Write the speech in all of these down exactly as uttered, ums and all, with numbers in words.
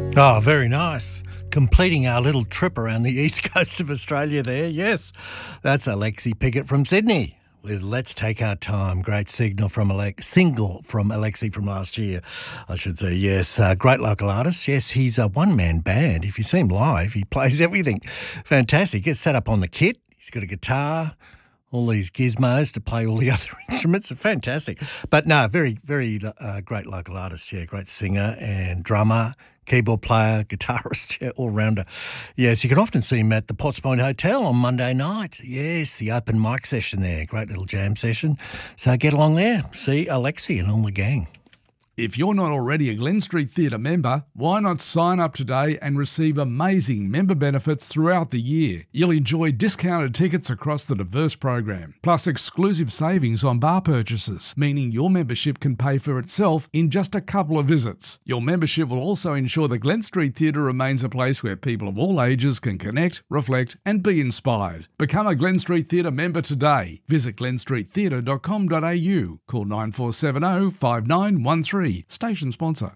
Oh, very nice. Completing our little trip around the east coast of Australia there. Yes, that's Alexi Pickett from Sydney with Let's Take Our Time. Great signal from Alex, single from Alexi from last year, I should say. Yes, uh, great local artist. Yes, he's a one-man band. If you see him live, he plays everything. Fantastic. Gets set up on the kit. He's got a guitar, all these gizmos to play all the other instruments. Fantastic. But no, very, very uh, great local artist. Yeah, great singer and drummer, keyboard player, guitarist, yeah, all-rounder. Yes, you can often see him at the Potts Point Hotel on Monday night. Yes, the open mic session there. Great little jam session. So get along there. See Alexi and all the gang. If you're not already a Glen Street Theatre member, why not sign up today and receive amazing member benefits throughout the year? You'll enjoy discounted tickets across the diverse program, plus exclusive savings on bar purchases, meaning your membership can pay for itself in just a couple of visits. Your membership will also ensure the Glen Street Theatre remains a place where people of all ages can connect, reflect and be inspired. Become a Glen Street Theatre member today. Visit glen street theatre dot com dot a u. Call nine four seven zero, five nine one three. Station sponsor.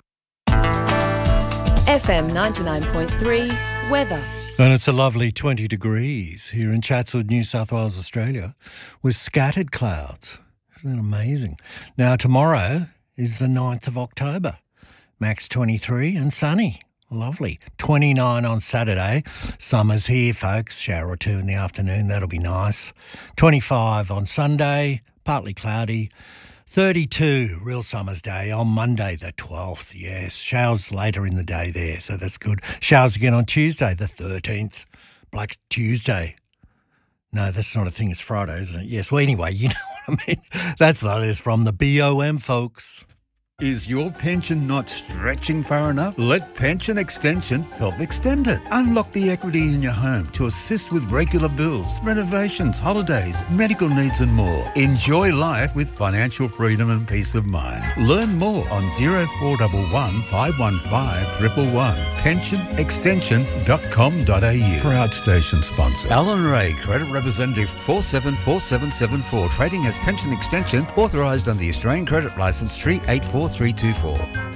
F M ninety-nine point three weather. And it's a lovely twenty degrees here in Chatswood, New South Wales, Australia, with scattered clouds. Isn't that amazing? Now, tomorrow is the ninth of October. Max twenty-three and sunny. Lovely. twenty-nine on Saturday. Summer's here, folks. Shower or two in the afternoon. That'll be nice. twenty-five on Sunday. Partly cloudy. thirty-two, real summer's day on Monday the twelfth, yes. Showers later in the day there, so that's good. Showers again on Tuesday the thirteenth, Black Tuesday. No, that's not a thing, it's Friday, isn't it? Yes, well, anyway, you know what I mean. That's what it is from the B O M, folks. Is your pension not stretching far enough? Let Pension Extension help extend it. Unlock the equity in your home to assist with regular bills, renovations, holidays, medical needs and more. Enjoy life with financial freedom and peace of mind. Learn more on zero four one one, five one five, one one one. pension extension dot com dot a u. Proud station sponsor. Alan Ray, Credit Representative four seven four seven seven four. Trading as Pension Extension, authorised under the Australian Credit Licence three eight four three two four.